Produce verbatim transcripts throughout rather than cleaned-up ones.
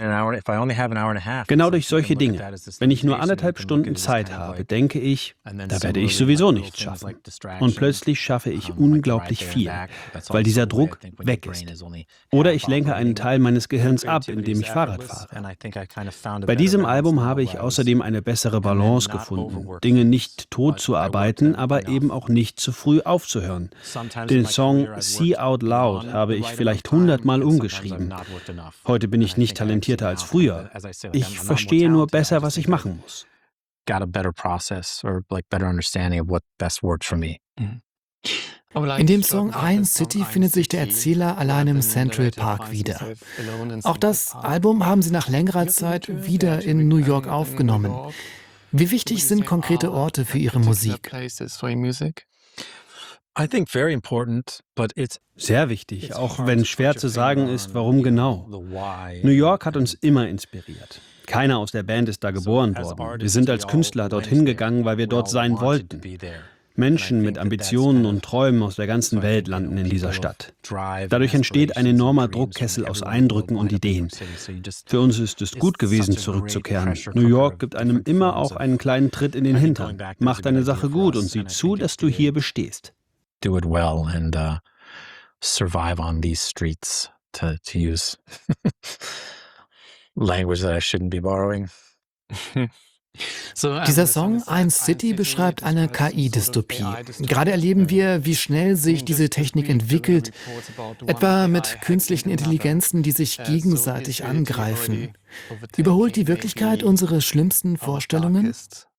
Genau durch solche Dinge. Wenn ich nur anderthalb Stunden Zeit habe, denke ich, da werde ich sowieso nichts schaffen. Und plötzlich schaffe ich unglaublich viel, weil dieser Druck weg ist. Oder ich lenke einen Teil meines Gehirns ab, indem ich Fahrrad fahre. Bei diesem Album habe ich außerdem eine bessere Balance gefunden, Dinge nicht totzuarbeiten, aber eben auch nicht zu früh aufzuhören. Den Song See Out Loud habe ich vielleicht hundertmal umgeschrieben. Heute bin ich nicht talentierter als früher. Ich verstehe nur besser, was ich machen muss. In dem Song Iron City findet sich der Erzähler allein im Central Park wieder. Auch das Album haben Sie nach längerer Zeit wieder in New York aufgenommen. Wie wichtig sind konkrete Orte für Ihre Musik? Sehr wichtig, auch wenn schwer zu sagen ist, warum genau. New York hat uns immer inspiriert. Keiner aus der Band ist da geboren worden. Wir sind als Künstler dorthin gegangen, weil wir dort sein wollten. Menschen mit Ambitionen und Träumen aus der ganzen Welt landen in dieser Stadt. Dadurch entsteht ein enormer Druckkessel aus Eindrücken und Ideen. Für uns ist es gut gewesen, zurückzukehren. New York gibt einem immer auch einen kleinen Tritt in den Hintern. Mach deine Sache gut und sieh zu, dass du hier bestehst. Do it well and uh, survive on these streets, to, to use language that I shouldn't be borrowing. Dieser Song Iron City beschreibt eine K I-Dystopie. Gerade erleben wir, wie schnell sich diese Technik entwickelt, etwa mit künstlichen Intelligenzen, die sich gegenseitig angreifen. Überholt die Wirklichkeit unsere schlimmsten Vorstellungen?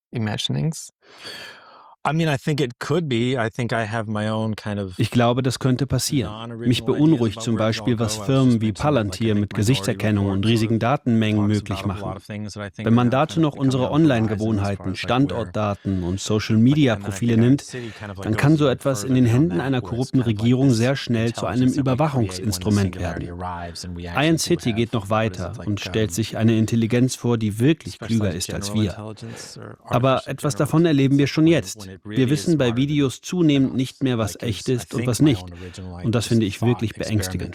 Ich glaube, das könnte passieren. Mich beunruhigt zum Beispiel, was Firmen wie Palantir mit Gesichtserkennung und riesigen Datenmengen möglich machen. Wenn man dazu noch unsere Online-Gewohnheiten, Standortdaten und Social-Media-Profile nimmt, dann kann so etwas in den Händen einer korrupten Regierung sehr schnell zu einem Überwachungsinstrument werden. Iron City geht noch weiter und stellt sich eine Intelligenz vor, die wirklich klüger ist als wir. Aber etwas davon erleben wir schon jetzt. Wir wissen bei Videos zunehmend nicht mehr, was echt ist und was nicht. Und das finde ich wirklich beängstigend.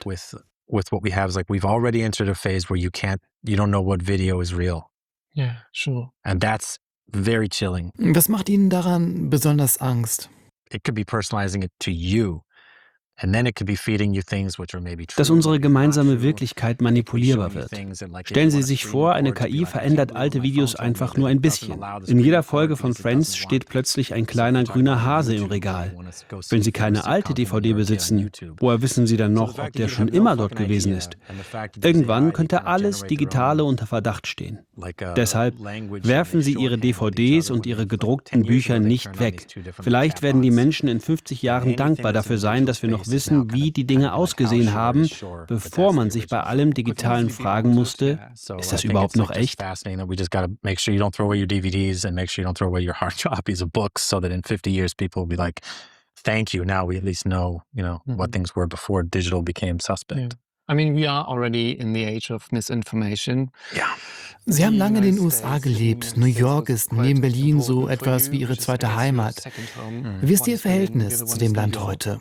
Was macht Ihnen daran besonders Angst? It could be personalizing it to you. Dass unsere gemeinsame Wirklichkeit manipulierbar wird. Stellen Sie sich vor, eine K I verändert alte Videos einfach nur ein bisschen. In jeder Folge von Friends steht plötzlich ein kleiner grüner Hase im Regal. Wenn Sie keine alte D V D besitzen, woher wissen Sie dann noch, ob der schon immer dort gewesen ist? Irgendwann könnte alles Digitale unter Verdacht stehen. Deshalb werfen Sie Ihre D V Ds und Ihre gedruckten Bücher nicht weg. Vielleicht werden die Menschen in fünfzig Jahren dankbar dafür sein, dass wir noch wissen, wie die Dinge ausgesehen haben, bevor man sich bei allem Digitalen fragen musste, ist das überhaupt noch echt? Thank you. Now we at least know, you know, what things were before digital became suspect. I mean, we are already in the age of misinformation. Ja. Sie haben lange in den U S A gelebt. New York ist neben Berlin so etwas wie Ihre zweite Heimat. Wie ist Ihr Verhältnis zu dem Land heute?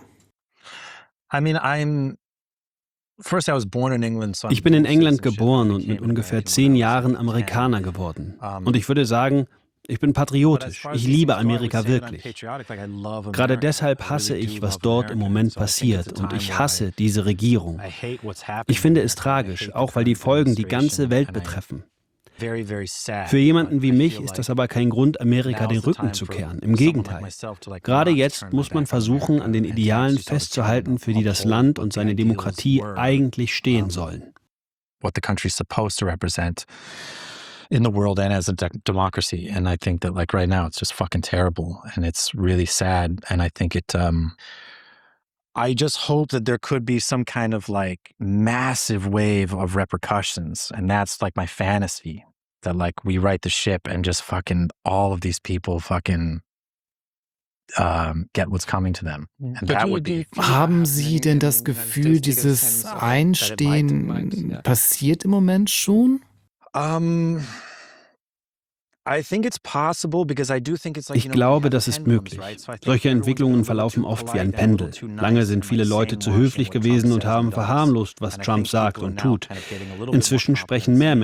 Ich bin in England geboren und mit ungefähr zehn Jahren Amerikaner geworden. Und ich würde sagen, ich bin patriotisch. Ich liebe Amerika wirklich. Gerade deshalb hasse ich, was dort im Moment passiert. Und ich hasse diese Regierung. Ich finde es tragisch, auch weil die Folgen die ganze Welt betreffen. Für jemanden wie mich ist das aber kein Grund, Amerika den Rücken zu kehren. Im Gegenteil. Gerade jetzt muss man versuchen, an den Idealen festzuhalten, für die das Land und seine Demokratie eigentlich stehen sollen. What the country is supposed to represent in the world and as a de democracy. And I think that, like, right now, it's just fucking terrible and it's really sad. And I think it, um, I just hope that there could be some kind of like massive wave of repercussions. And that's like my fantasy, that like we right the ship and just fucking all of these people fucking um, get what's coming to them. And that would be. Haben Sie denn das Gefühl, dieses Einstehen passiert im Moment schon? Um, Ich glaube, das ist möglich. Solche Entwicklungen verlaufen oft wie ein Pendel. Lange sind viele Leute zu höflich gewesen und haben verharmlost, was Trump sagt und tut. Inzwischen sprechen mehr